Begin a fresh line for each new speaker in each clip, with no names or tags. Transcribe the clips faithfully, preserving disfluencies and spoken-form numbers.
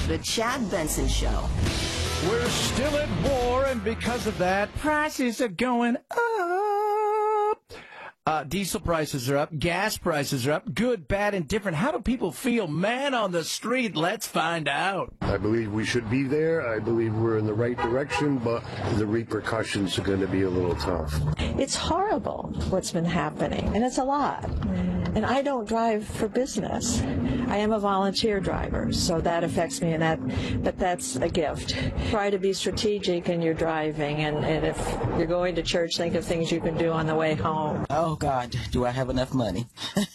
The Chad Benson Show.
We're still at war, and because of that, prices are going up. Uh, diesel prices are up. Gas prices are up. Good, bad, and different. How do people feel? Man on the street, let's find out.
I believe we should be there. I believe we're in the right direction, but the repercussions are going to be a little tough.
It's horrible what's been happening, and it's a lot. And I don't drive for business. I am a volunteer driver, so that affects me, and that, but that's a gift. Try to be strategic in your driving, and, and if you're going to church, think of things you can do on the way home.
Oh, God, do I have enough money?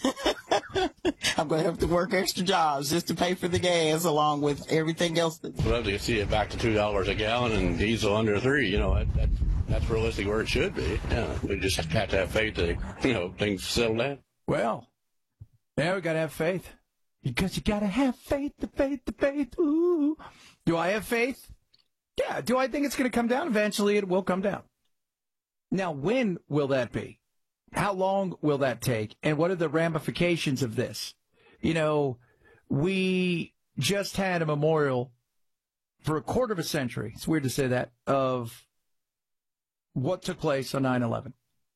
I'm going to have to work extra jobs just to pay for the gas along with everything else.
We'd love to see it back to two dollars a gallon and diesel under three. You know, that, that, that's realistic where it should be. Yeah, we just have to have faith that, you know, things settle down.
Well, yeah, we got to have faith. Because you got to have faith, the faith, the faith. Ooh. Do I have faith? Yeah. Do I think it's going to come down? Eventually, it will come down. Now, when will that be? How long will that take? And what are the ramifications of this? You know, we just had a memorial for a quarter of a century. It's weird to say that, of what took place on nine eleven.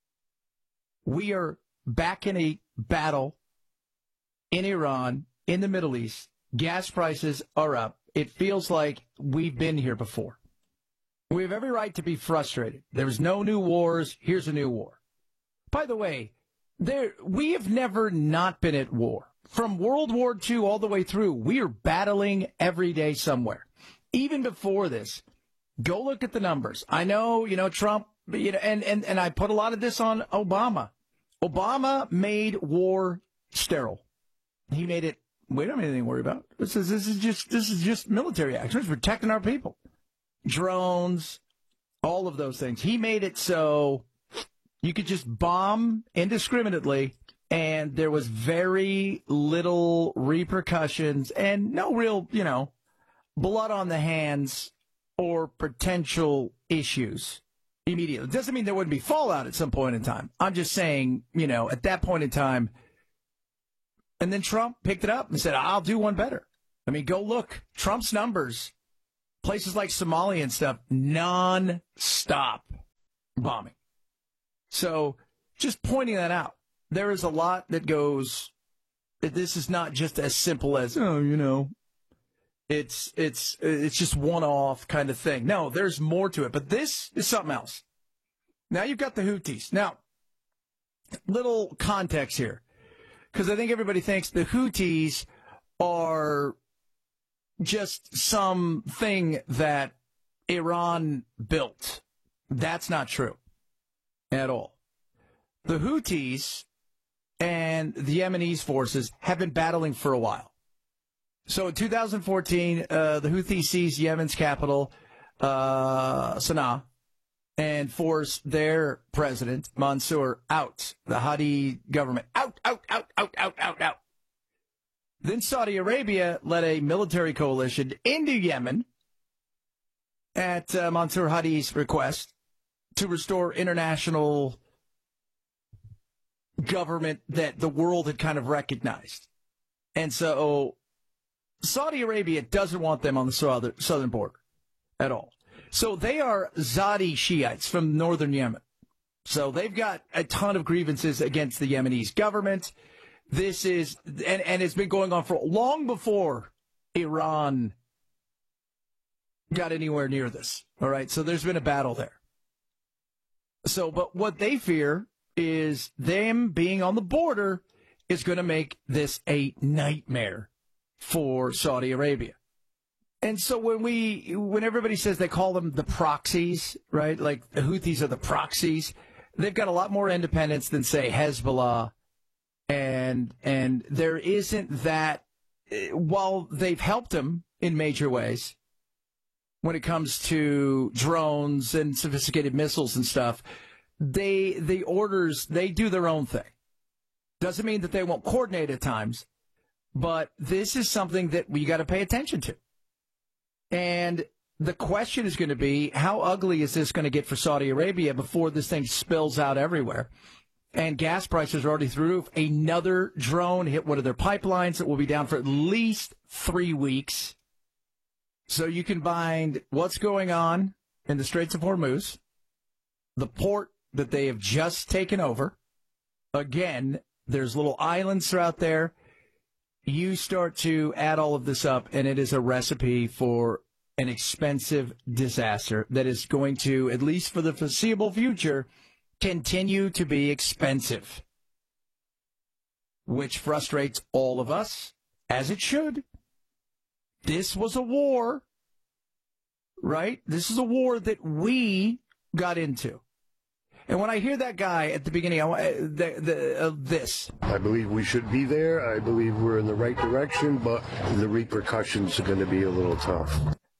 We are back in a battle in Iran, in the Middle East. Gas prices are up. It feels like we've been here before. We have every right to be frustrated. There's no new wars. Here's a new war. By the way, there we have never not been at war. From World War Two all the way through, we are battling every day somewhere. Even before this, go look at the numbers. I know, you know, Trump, you know, and, and, and I put a lot of this on Obama. Obama made war sterile. He made it, we don't have anything to worry about. This is, this is just, this is just military action. It's protecting our people. Drones, all of those things. He made it so you could just bomb indiscriminately, and there was very little repercussions and no real, you know, blood on the hands or potential issues immediately. It doesn't mean there wouldn't be fallout at some point in time. I'm just saying, you know, at that point in time. And then Trump picked it up and said, I'll do one better. I mean, go look. Trump's numbers, places like Somalia and stuff, non-stop bombing. So just pointing that out. There is a lot that goes, this is not just as simple as, oh, you know, it's it's it's just one-off kind of thing. No, there's more to it. But this is something else. Now you've got the Houthis. Now, little context here, because I think everybody thinks the Houthis are just something that Iran built. That's not true at all. The Houthis and the Yemenis forces have been battling for a while. So in two thousand fourteen, uh, the Houthis seized Yemen's capital, uh, Sana'a, and forced their president, Mansour, out. The Hadi government, out, out, out, out, out, out, out. Then Saudi Arabia led a military coalition into Yemen at uh, Mansour Hadi's request to restore international government that the world had kind of recognized. And so Saudi Arabia doesn't want them on the southern border at all. So they are Zadi Shiites from northern Yemen. So they've got a ton of grievances against the Yemenis government. This is, and, and it's been going on for long before Iran got anywhere near this. All right. So there's been a battle there. So, but what they fear is them being on the border is going to make this a nightmare for Saudi Arabia. And so when we, when everybody says they call them the proxies, right? Like the Houthis are the proxies, they've got a lot more independence than, say, Hezbollah. And, and there isn't that, while they've helped them in major ways when it comes to drones and sophisticated missiles and stuff, they, the orders, they do their own thing. Doesn't mean that they won't coordinate at times, but this is something that we got to pay attention to. And the question is going to be, how ugly is this going to get for Saudi Arabia before this thing spills out everywhere? And gas prices are already through the roof. Another drone hit one of their pipelines that will be down for at least three weeks. So you can find what's going on in the Straits of Hormuz, the port that they have just taken over. Again, there's little islands throughout there. You start to add all of this up, and it is a recipe for an expensive disaster that is going to, at least for the foreseeable future, continue to be expensive, which frustrates all of us, as it should. This was a war, right? This is a war that we got into. And when I hear that guy at the beginning, I want the, the, uh, this.
I believe we should be there. I believe we're in the right direction, but the repercussions are going to be a little tough.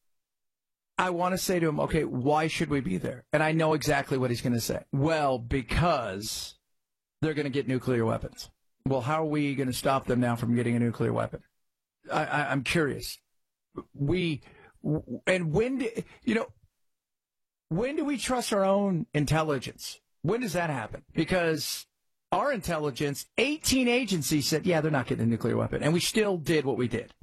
I want to say to him, okay, why should we be there? And I know exactly what he's going to say. Well, because they're going to get nuclear weapons. Well, how are we going to stop them now from getting a nuclear weapon? I, I, I'm curious. We, and when, do, you know, when do we trust our own intelligence? When does that happen? Because our intelligence, eighteen agencies said, yeah, they're not getting a nuclear weapon. And we still did what we did.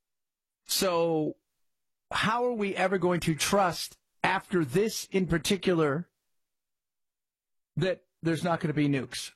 So how are we ever going to trust, after this in particular, that there's not going to be nukes?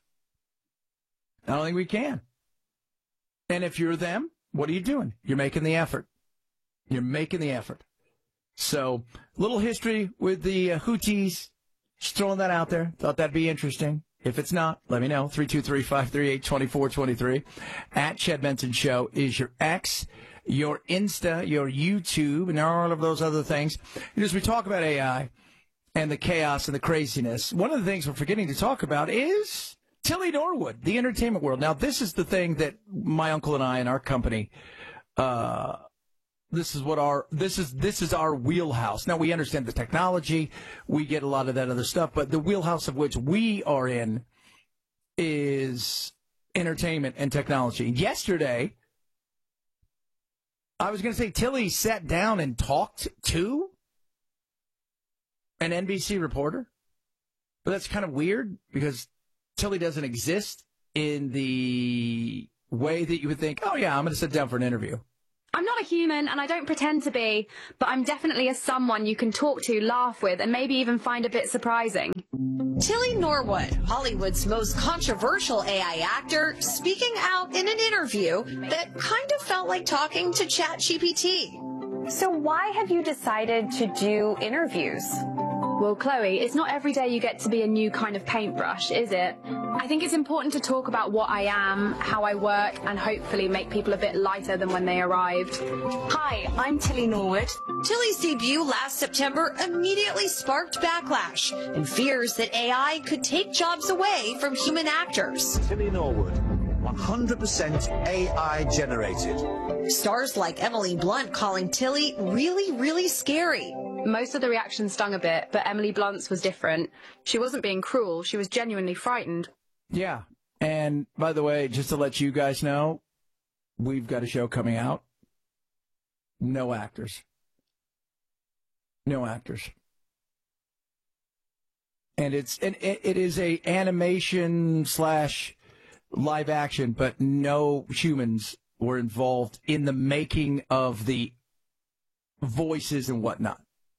I don't think we can. And if you're them, what are you doing? You're making the effort. You're making the effort. So, little history with the uh, Houthis. Just throwing that out there. Thought that'd be interesting. If it's not, let me know. three two three, five three eight, two four two three. At Chad Benson Show is your X, your Insta, your YouTube, and all of those other things. And as we talk about A I and the chaos and the craziness, one of the things we're forgetting to talk about is Tilly Norwood, the entertainment world. Now, this is the thing that my uncle and I and our company, uh, this is what our, this is, this is our wheelhouse. Now, we understand the technology. We get a lot of that other stuff, but the wheelhouse of which we are in is entertainment and technology. Yesterday, I was going to say Tilly sat down and talked to an N B C reporter, but that's kind of weird because Tilly doesn't exist in the way that you would think, oh, yeah, I'm going to sit down for an interview.
I'm not a human, and I don't pretend to be, but I'm definitely a someone you can talk to, laugh with, and maybe even find a bit surprising.
Tilly Norwood, Hollywood's most controversial A I actor, speaking out in an interview that kind of felt like talking to ChatGPT.
So why have you decided to do interviews?
Well, Chloe, it's not every day you get to be a new kind of paintbrush, is it? I think it's important to talk about what I am, how I work, and hopefully make people a bit lighter than when they arrived.
Hi, I'm Tilly Norwood.
Tilly's debut last September immediately sparked backlash and fears that A I could take jobs away from human actors.
Tilly Norwood, one hundred percent A I generated.
Stars like Emily Blunt calling Tilly really, really scary.
Most of the reaction stung a bit, but Emily Blunt's was different. She wasn't being cruel. She was genuinely frightened.
Yeah. And by the way, just to let you guys know, we've got a show coming out. No actors. No actors. And it's and it, it is a animation slash live action, but no humans were involved in the making of the voices and whatnot.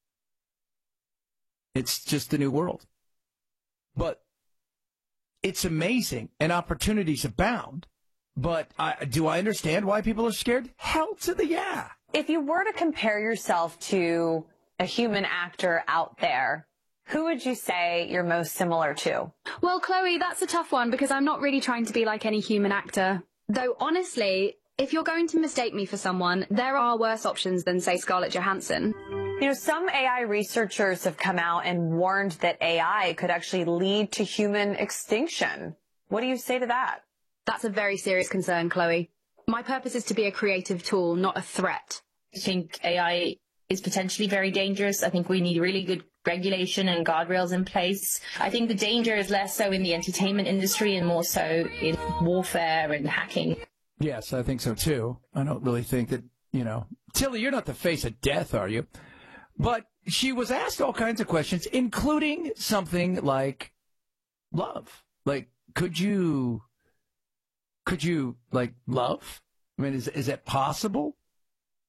It's just the new world. But it's amazing and opportunities abound. But I, do I understand why people are scared? Hell to the yeah.
If you were to compare yourself to a human actor out there, who would you say you're most similar to?
Well, Chloe, that's a tough one because I'm not really trying to be like any human actor. Though, honestly, if you're going to mistake me for someone, there are worse options than, say, Scarlett Johansson.
You know, some A I researchers have come out and warned that A I could actually lead to human extinction. What do you say to that?
That's a very serious concern, Chloe. My purpose is to be a creative tool, not a threat.
I think A I is potentially very dangerous. I think we need really good regulation and guardrails in place. I think the danger is less so in the entertainment industry and more so in warfare and hacking.
Yes, I think so, too. I don't really think that, you know, Tilly, you're not the face of death, are you? But she was asked all kinds of questions, including something like love. Like, could you, could you, like, love? I mean, is is that possible?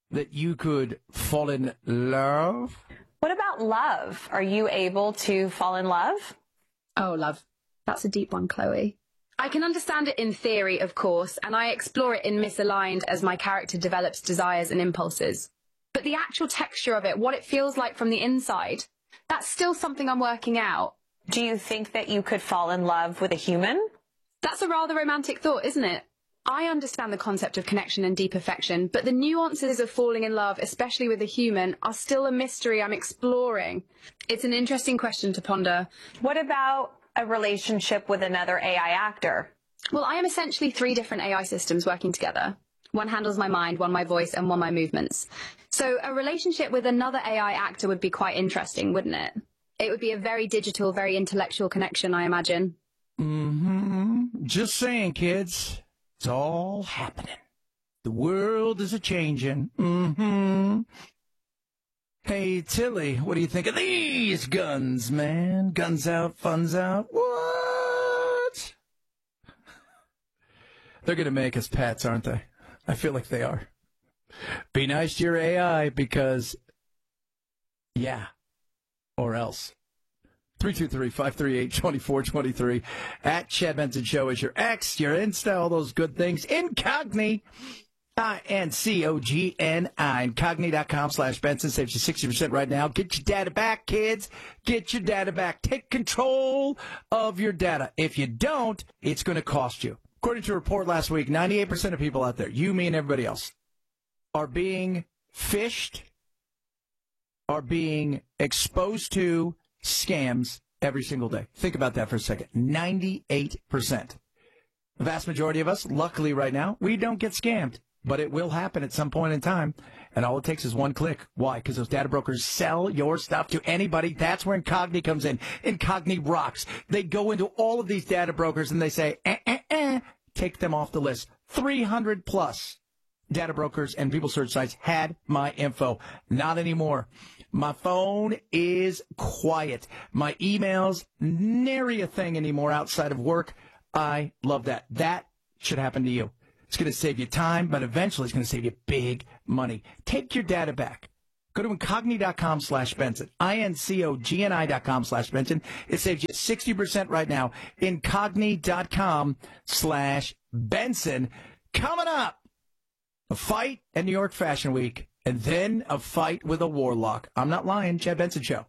that you could fall in love?
What about love? Are you able to fall in love?
Oh, love. That's a deep one, Chloe. I can understand it in theory, of course, and I explore it in Misaligned as my character develops desires and impulses. But the actual texture of it, what it feels like from the inside, that's still something I'm working out.
Do you think that you could fall in love with a human?
That's a rather romantic thought, isn't it? I understand the concept of connection and deep affection, but the nuances of falling in love, especially with a human, are still a mystery I'm exploring. It's an interesting question to ponder.
What about a relationship with another A I actor?
Well, I am essentially three different A I systems working together. One handles my mind, one my voice, and one my movements. So a relationship with another A I actor would be quite interesting, wouldn't it? It would be a very digital, very intellectual connection, I imagine.
Mm-hmm. Just saying, kids. It's all happening. The world is a-changing. Mm-hmm. Hey, Tilly, what do you think of these guns, man? Guns out, fun's out. What? They're going to make us pets, aren't they? I feel like they are. Be nice to your A I because, yeah, or else. three two three, five three eight, two four two three. At Chad Benson Show is your X, your Insta, all those good things. Incogni. I N C O G N I. Incogni.com slash Benson saves you sixty percent right now. Get your data back, kids. Get your data back. Take control of your data. If you don't, it's going to cost you. According to a report last week, ninety-eight percent of people out there, you, me, and everybody else, are being phished, are being exposed to scams every single day. Think about that for a second. ninety-eight percent. The vast majority of us, luckily right now, we don't get scammed. But it will happen at some point in time, and all it takes is one click. Why? Because those data brokers sell your stuff to anybody. That's where Incogni comes in. Incogni rocks. They go into all of these data brokers, and they say, eh, eh, eh, take them off the list. three hundred plus data brokers and people search sites had my info. Not anymore. My phone is quiet. My emails, nary a thing anymore outside of work. I love that. That should happen to you. It's going to save you time, but eventually it's going to save you big money. Take your data back. Go to Incogni.com slash Benson. I N C O G N I dot com slash Benson. It saves you sixty percent right now. Incogni.com slash Benson. Coming up, a fight at New York Fashion Week, and then a fight with a warlock. I'm not lying. Chad Benson Show.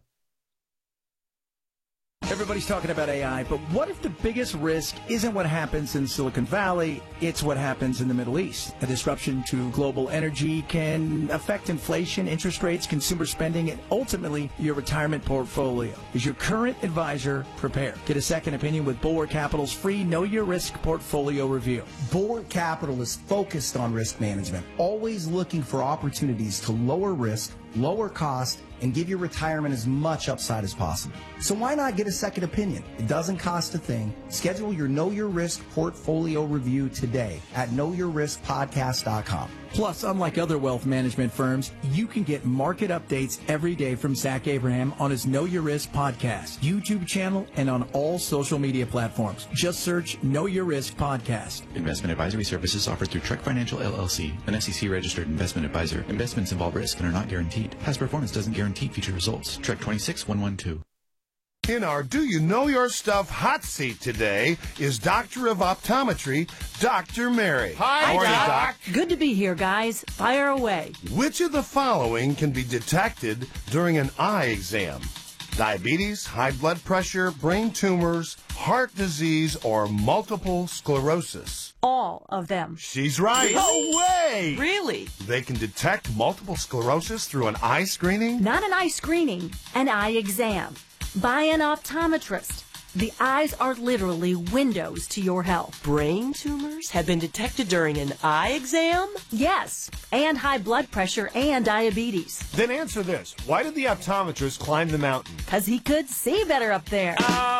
Everybody's talking about A I, but what if the biggest risk isn't what happens in Silicon Valley, it's what happens in the Middle East? A disruption to global energy can affect inflation, interest rates, consumer spending, and ultimately your retirement portfolio. Is your current advisor prepared? Get a second opinion with Bulwark Capital's free Know Your Risk portfolio review.
Bulwark Capital is focused on risk management, always looking for opportunities to lower risk, lower cost, and give your retirement as much upside as possible. So why not get a second opinion? It doesn't cost a thing. Schedule your Know Your Risk portfolio review today at know your risk podcast dot com.
Plus, unlike other wealth management firms, you can get market updates every day from Zach Abraham on his Know Your Risk podcast, YouTube channel, and on all social media platforms. Just search Know Your Risk Podcast.
Investment advisory services offered through Trek Financial L L C, an S E C-registered investment advisor. Investments involve risk and are not guaranteed. Past performance doesn't guarantee future results. Trek twenty-six one one two.
In our Do You Know Your Stuff hot seat today is Doctor of Optometry, Doctor Mary.
Hi,
Morning,
Doc.
Doc.
Good to be here, guys. Fire away.
Which of the following can be detected during an eye exam? Diabetes, high blood pressure, brain tumors, heart disease, or multiple sclerosis?
All of them.
She's right.
No
way!
Really?
They can detect multiple sclerosis through an eye screening?
Not an eye screening, an eye exam. By an optometrist. The eyes are literally windows to your health.
Brain tumors have been detected during an eye exam?
Yes, and high blood pressure and diabetes.
Then answer this. Why did the optometrist climb the mountain?
Because he could see better up there.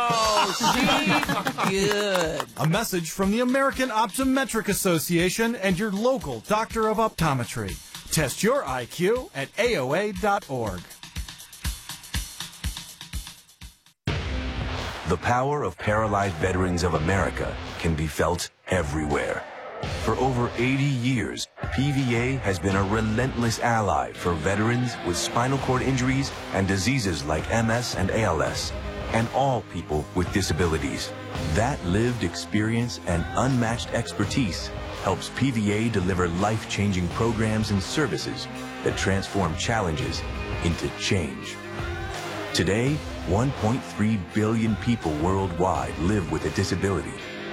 Oh, see? Good.
A message from the American Optometric Association and your local doctor of optometry. Test your I Q at A O A dot org.
The power of paralyzed veterans of America can be felt everywhere. For over eighty years, P V A has been a relentless ally for veterans with spinal cord injuries and diseases like M S and A L S, and all people with disabilities. That lived experience and unmatched expertise helps P V A deliver life-changing programs and services that transform challenges into change. Today, one point three billion people worldwide live with a disability.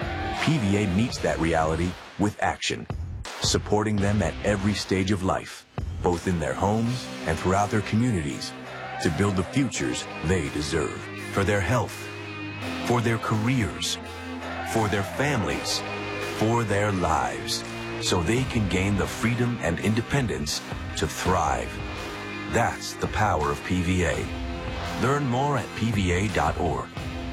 P V A meets that reality with action, supporting them at every stage of life, both in their homes and throughout their communities, to build the futures they deserve, for their health, for their careers, for their families, for their lives, so they can gain the freedom and independence to thrive. That's the power of P V A. Learn more at P V A dot org.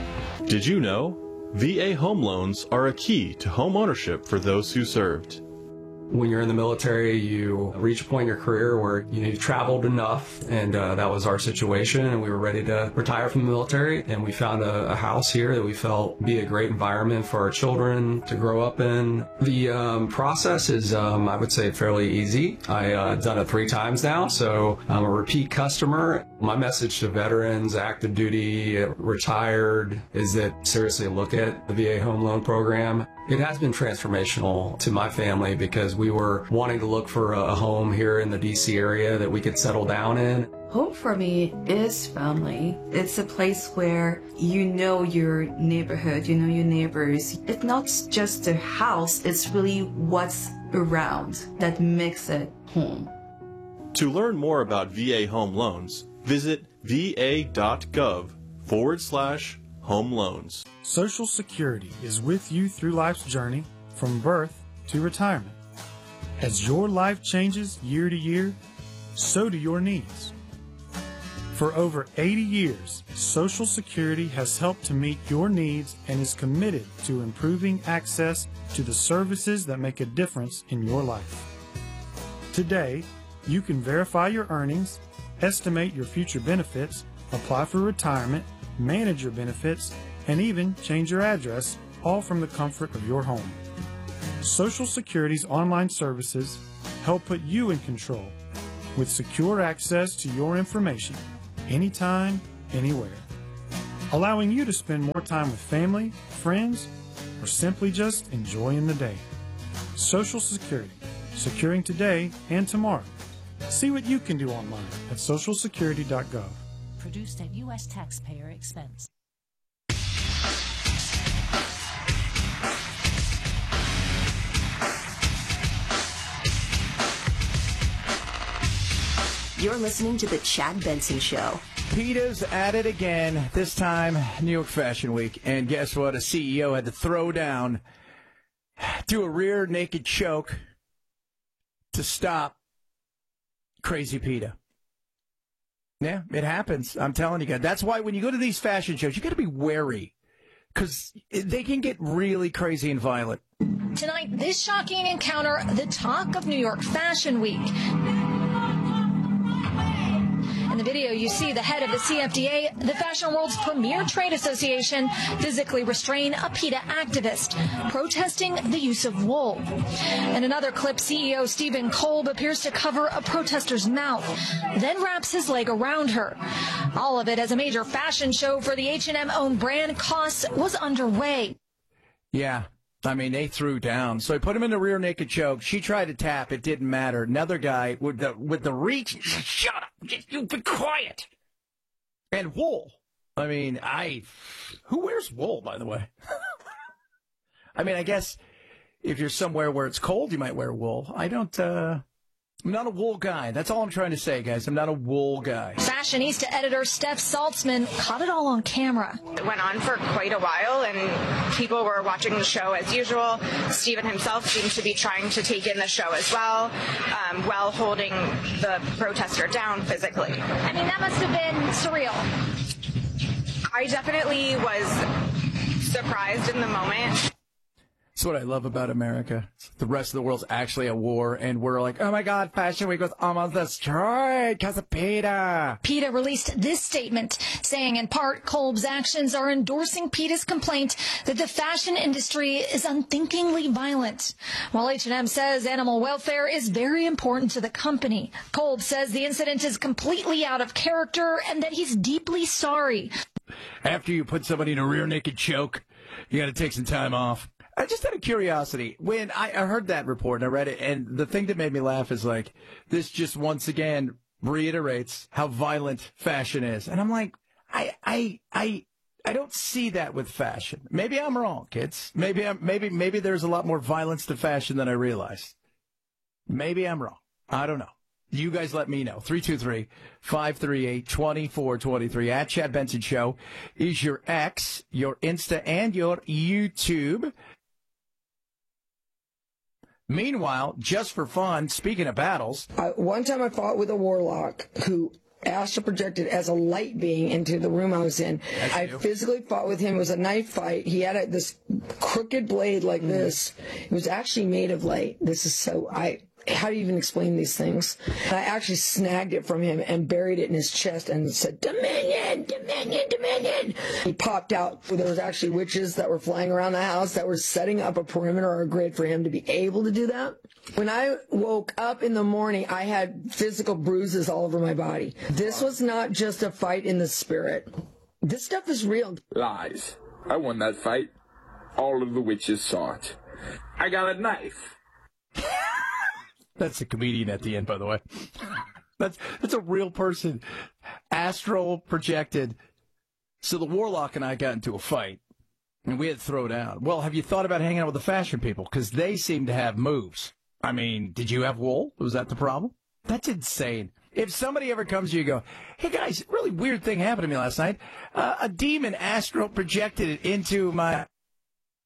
Did you know? V A home loans are a key to home ownership for those who served.
When you're in the military, you reach a point in your career where you know, you traveled enough, and uh, that was our situation, and we were ready to retire from the military, and we found a, a house here that we felt would be a great environment for our children to grow up in. The um, process is, um, I would say, fairly easy. I've uh, done it three times now, so I'm a repeat customer. My message to veterans, active duty, retired, is that seriously look at the V A home loan program. It has been transformational to my family because we were wanting to look for a home here in the D C area that we could settle down in.
Home for me is family. It's a place where you know your neighborhood, you know your neighbors. It's not just a house, it's really what's around that makes it home.
To learn more about V A home loans, visit V A dot gov forward slash home loans.
Social Security is with you through life's journey, from birth to retirement. As your life changes year to year, so do your needs. For over eighty years, Social Security has helped to meet your needs and is committed to improving access to the services that make a difference in your life. Today, you can verify your earnings, estimate your future benefits, apply for retirement, manage your benefits, and even change your address, all from the comfort of your home. Social Security's online services help put you in control with secure access to your information anytime, anywhere, allowing you to spend more time with family, friends, or simply just enjoying the day. Social Security, securing today and tomorrow. See what you can do online at social security dot gov.
Produced at U S taxpayer expense.
You're listening to The Chad Benson Show.
PETA's at it again, this time New York Fashion Week. And guess what? A C E O had to throw down, do a rear naked choke to stop crazy PETA. Yeah, it happens. I'm telling you guys. That's why when you go to these fashion shows, you got to be wary because they can get really crazy and violent.
Tonight, this shocking encounter, the talk of New York Fashion Week. In the video, you see the head of the C F D A, the fashion world's premier trade association, physically restrain a PETA activist protesting the use of wool. In another clip, C E O Stephen Kolb appears to cover a protester's mouth, then wraps his leg around her. All of it as a major fashion show for the H and M-owned brand COS was underway.
Yeah. I mean, they threw down. So he put him in the rear naked choke. She tried to tap. It didn't matter. Another guy with the with the reach. Shut up. You be quiet. And wool. I mean, I. Who wears wool, by the way? I mean, I guess if you're somewhere where it's cold, you might wear wool. I don't. Uh, I'm not a wool guy. That's all I'm trying to say, guys. I'm not a wool guy.
Fashionista editor Steph Saltzman caught it all on camera.
It went on for quite a while, and people were watching the show as usual. Stephen himself seemed to be trying to take in the show as well, um, while holding the protester down physically.
I mean, that must have been surreal.
I definitely was surprised in the moment.
That's what I love about America. The rest of the world's actually at war, and we're like, oh my God, Fashion Week was almost destroyed because of PETA.
PETA released this statement saying, in part, Kolb's actions are endorsing PETA's complaint that the fashion industry is unthinkingly violent. While H and M says animal welfare is very important to the company, Kolb says the incident is completely out of character and that he's deeply sorry.
After you put somebody in a rear naked choke, you got to take some time off. I just out of curiosity, when I, I heard that report and I read it, and the thing that made me laugh is like, this just once again reiterates how violent fashion is. And I'm like, I, I, I, I don't see that with fashion. Maybe I'm wrong, kids. Maybe I'm, maybe, maybe there's a lot more violence to fashion than I realized. Maybe I'm wrong. I don't know. You guys let me know. three two three, five three eight, two four two three. At Chad Benson Show is your X, your Insta, and your YouTube. Meanwhile, just for fun, speaking of battles.
I, one time I fought with a warlock who astral projected as a light being into the room I was in. That's I you. physically fought with him. It was a knife fight. He had a, this crooked blade like mm. this. It was actually made of light. This is so... I. How do you even explain these things? And I actually snagged it from him and buried it in his chest and said, Dominion, Dominion, Dominion. He popped out. There was actually witches that were flying around the house that were setting up a perimeter or a grid for him to be able to do that. When I woke up in the morning, I had physical bruises all over my body. This was not just a fight in the spirit. This stuff is real.
Lies. I won that fight. All of the witches saw it. I got a knife.
That's a comedian at the end, by the way. That's that's a real person, astral projected. So the warlock and I got into a fight, and we had to throw down. Well, have you thought about hanging out with the fashion people? Because they seem to have moves. I mean, did you have wool? Was that the problem? That's insane. If somebody ever comes to you and go, hey, guys, really weird thing happened to me last night. Uh, a demon astral projected it into my